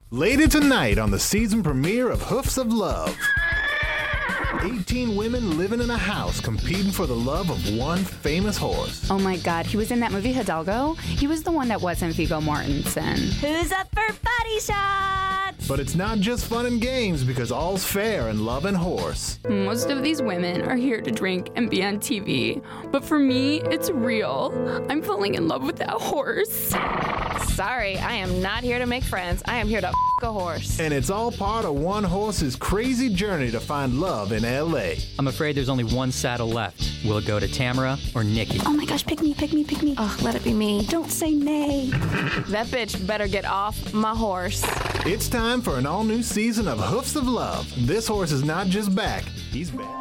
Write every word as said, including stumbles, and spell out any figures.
Later tonight on the season premiere of Hoofs of Love. eighteen women living in a house competing for the love of one famous horse. Oh my God, he was in that movie Hidalgo? He was the one that wasn't Viggo Mortensen. Who's up for body shots? But it's not just fun and games because all's fair in love and horse. Most of these women are here to drink and be on T V. But for me, it's real. I'm falling in love with that horse. Sorry, I am not here to make friends. I am here to f*** a horse. And it's all part of one horse's crazy journey to find love in L A. I'm afraid there's only one saddle left. Will it go to Tamara or Nikki? Oh my gosh, pick me, pick me, pick me. Oh, let it be me. Don't say nay. That bitch better get off my horse. It's time for an all-new season of Hoofs of Love. This horse is not just back, he's back.